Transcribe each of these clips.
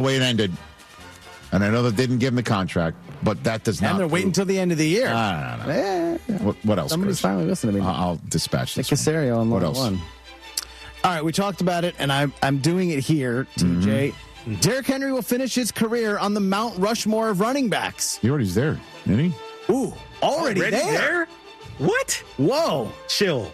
way it ended. And I know they didn't give him the contract, but that does not. And they're waiting until the end of the year. No. What else? Somebody's Chris? finally listening to me. I'll dispatch Nick this. Casario on What line else? one. All right, we talked about it, and I'm doing it here, TJ. Derrick Henry will finish his career on the Mount Rushmore of running backs. He already there, isn't he? Ooh, already there? What? Whoa. Chill.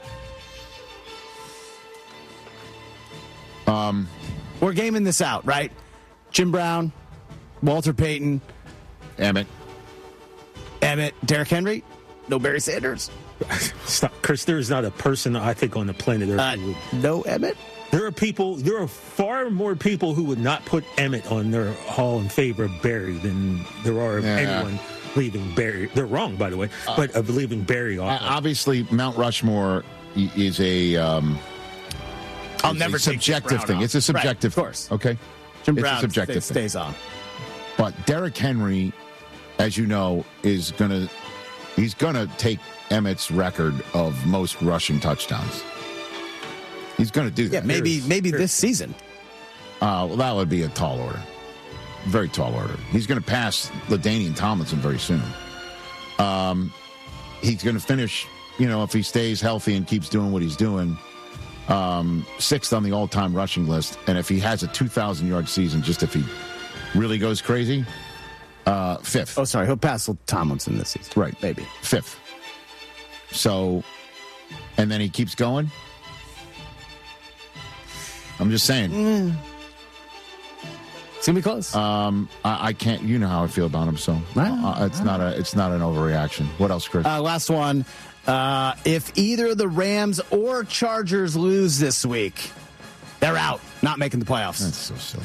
We're gaming this out, right? Jim Brown, Walter Payton, Emmett. Derrick Henry, no Barry Sanders. Stop, Chris. There is not a person I think on the planet Earth who would. No Emmett? There are far more people who would not put Emmett on their hall in favor of Barry than there are of anyone leaving Barry. They're wrong, by the way, but of leaving Barry off. Obviously, Mount Rushmore is a. I'll never take subjective Jim Brown thing. off. It's a subjective, right, of course. Okay, Jim it's Brown a subjective thing. stays on. But Derrick Henry, as you know, he's gonna take Emmett's record of most rushing touchdowns. He's gonna do that. Yeah, maybe this season. Well, that would be a tall order, very tall order. He's gonna pass LaDainian Tomlinson very soon. He's gonna finish, if he stays healthy and keeps doing what he's doing. 6th on the all-time rushing list, and if he has a 2,000-yard season, just if he really goes crazy, 5th. Oh, sorry, he'll pass Tomlinson this season. Right, maybe 5th. So, and then he keeps going. I'm just saying. It's gonna be close. I can't. You know how I feel about him, so it's not an overreaction. What else, Chris? Last one. If either the Rams or Chargers lose this week, they're out, not making the playoffs. That's so silly.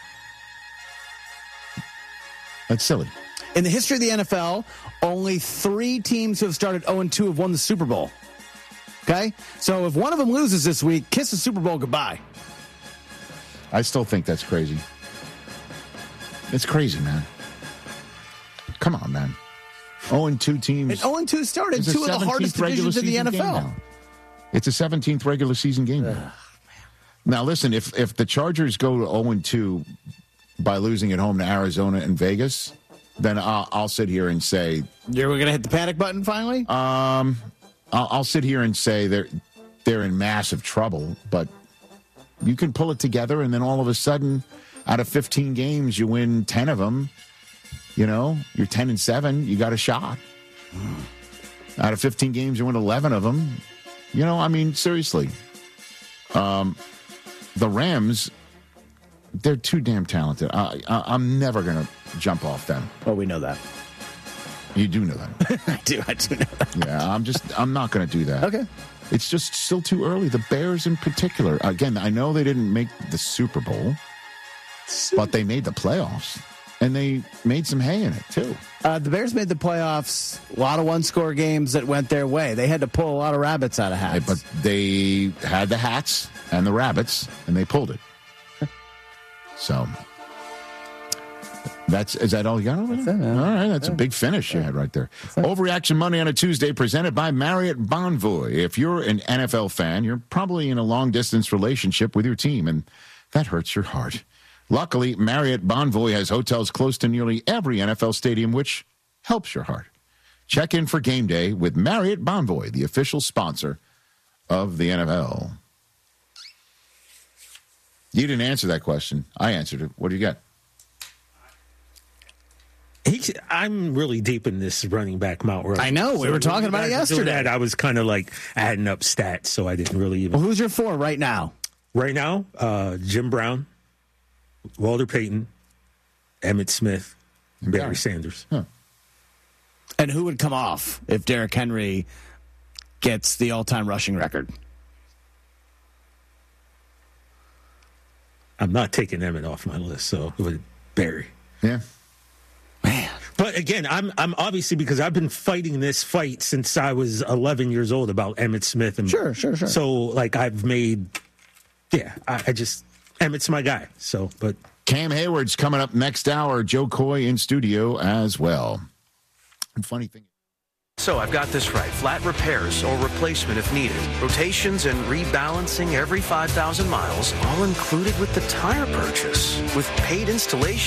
That's silly. In the history of the NFL, only 3 teams who have started 0-2 have won the Super Bowl. Okay? So if one of them loses this week, kiss the Super Bowl goodbye. I still think that's crazy. It's crazy, man. Come on, man. 0-2 teams. And 0-2 started two of the hardest divisions in the NFL. It's a 17th regular season game now. Now, listen, if the Chargers go to 0-2 by losing at home to Arizona and Vegas, then I'll sit here and say... You're going to hit the panic button finally? I'll sit here and say they're in massive trouble, but you can pull it together, and then all of a sudden, out of 15 games, you win 10 of them. You're 10-7. You got a shot. Out of 15 games, you win 11 of them. Seriously. The Rams, they're too damn talented. I'm never going to jump off them. Oh, we know that. You do know that. I do know that. Yeah, I'm not going to do that. Okay. It's just still too early. The Bears in particular. Again, I know they didn't make the Super Bowl, but they made the playoffs. And they made some hay in it, too. The Bears made the playoffs. A lot of one-score games that went their way. They had to pull a lot of rabbits out of hats. But they had the hats and the rabbits, and they pulled it. So, is that all you got over there? That's it, man. All right, that's a big finish you had right there. Overreaction Monday on a Tuesday, presented by Marriott Bonvoy. If you're an NFL fan, you're probably in a long-distance relationship with your team, and that hurts your heart. Luckily, Marriott Bonvoy has hotels close to nearly every NFL stadium, which helps your heart. Check in for game day with Marriott Bonvoy, the official sponsor of the NFL. You didn't answer that question. I answered it. What do you got? I'm really deep in this running back Mount Rushmore. I know. We were talking about it yesterday. I was kind of like adding up stats, so I didn't really even. Well, who's your 4 right now? Right now, Jim Brown, Walter Payton, Emmitt Smith, and Barry Sanders. Huh. And who would come off if Derrick Henry gets the all-time rushing record? I'm not taking Emmitt off my list, so it would Barry. Yeah. Man. But again, I'm obviously, because I've been fighting this fight since I was 11 years old about Emmitt Smith. And Sure. So, I've made, I just, Emmitt's my guy. So, but Cam Hayward's coming up next hour. Joe Coy in studio as well. And funny thing. So I've got this right. Flat repairs or replacement if needed. Rotations and rebalancing every 5,000 miles, all included with the tire purchase. With paid installation.